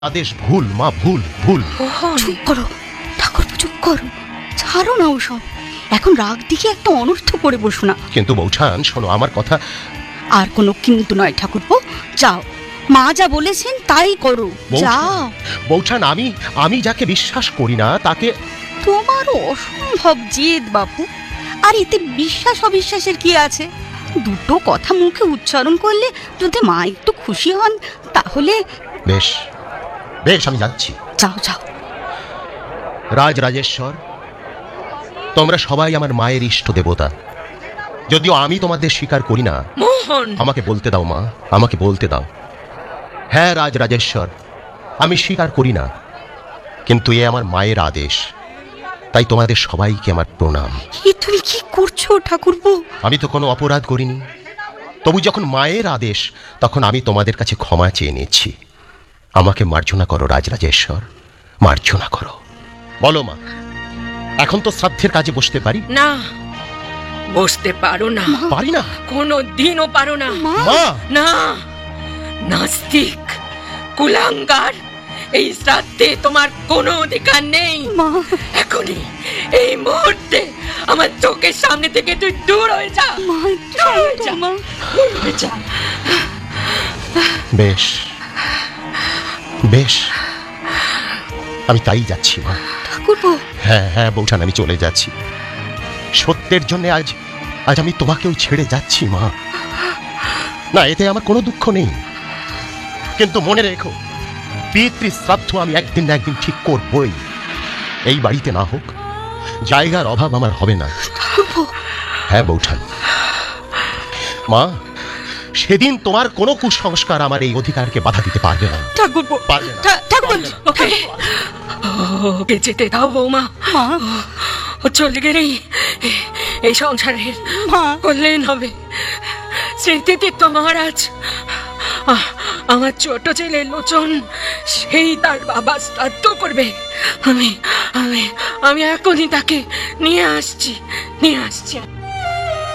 আদেশ ভুল মা, ভুল ভুল। চুপ করো ঠাকুরপো, চুপ করো, ছাড়ো না ওসব। এখন রাগ দিকে একটা অনর্থ করে বসো না। কিন্তু বৌঠান শোনো আমার কথা। আর কোনো কিন্তু নয় ঠাকুরপো, যাও, মা যা বলেছেন তাই করো, যাও। বৌঠান আমি যাকে বিশ্বাস করি না তাকে। তোমার অসম্ভব জেদ বাপু। আর এতে বিশ্বাস অবিশ্বাসের কি আছে? দুটো কথা মুখে উচ্চারণ করলে যদি মা একটু খুশি হন তাহলে। বেশ বেশ, আমি যাচ্ছি। যাও যাও। রাজরাজেশ্বর, তোমরা সবাই আমার মায়ের ইষ্ট দেবতা, যদিও আমি তোমাদের স্বীকার করি না। মোহন, আমাকে বলতে দাও মা, আমাকে বলতে দাও। হ্যাঁ রাজরাজেশ্বর, আমি স্বীকার করি না, কিন্তু এ আমার মায়ের আদেশ, তাই তোমাদের সবাইকে আমার প্রণাম। তুমি কি করছো ঠাকুরপো? আমি তো কোনো অপরাধ করিনি, তবু যখন মায়ের আদেশ তখন আমি তোমাদের কাছে ক্ষমা চেয়ে নিচ্ছি। আমাকে মার্জনা করো রাজরাজেশ্বর, মার্জনা করো। বলো মা, এখন তো শ্রাদ্ধের কাজে বসতে পারি? না, বসতে পারো না। পারি না? কোনো দিনও পারো না। মা! না, নাস্তিক, কুলাঙ্গার, এই শ্রাদ্ধে তোমার কোনো অধিকার নেই। মা! এখনই এই মুহূর্তে আমার চোখের সামনে থেকে তুই দূর হয়ে যা। মা, দূর হয়ে যা, মা। দূর হয়ে যা। বেশ বেশ, আমি তাই যাচ্ছি মা। ঠাকুরপো! হ্যাঁ হ্যাঁ বৌঠান, আমি চলে যাচ্ছি। সত্যের জন্য আজ আমি তোমাকেও ছেড়ে যাচ্ছি মা। না, এতে আমার কোনো দুঃখ নেই, কিন্তু মনে রেখো, পিতৃ শ্রাদ্ধ আমি একদিন না একদিন ঠিক করবই। এই বাড়িতে না হোক, জায়গার অভাব আমার হবে না। ঠাকুরপো! হ্যাঁ বৌঠান। মা, সেদিন তোমার কোনো কুসংস্কার আমার এই অধিকারকে বাধা দিতে পারবে না। ঠাকুরপো! পারবে না। ঠাকুরপো! ওকে, ওকে যেতে দাও বৌমা। মা! ও চলে গেলেই এই সংসারের মা! কল্যাণ হবে। স্মৃতিতীর্থ মহারাজ, আমার ছোট ছেলে লোচন, সেই তার বাবা শ্রাদ্ধ করবে। আমি আমি আমি এখনই তাকে নিয়ে আসছি।